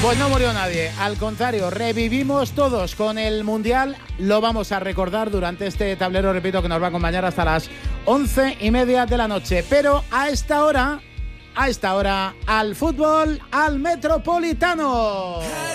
Pues no murió nadie, al contrario, revivimos todos con el Mundial. Lo vamos a recordar durante este tablero, repito, que nos va a acompañar hasta las 11:30 de la noche. Pero a esta hora, al fútbol, al Metropolitano.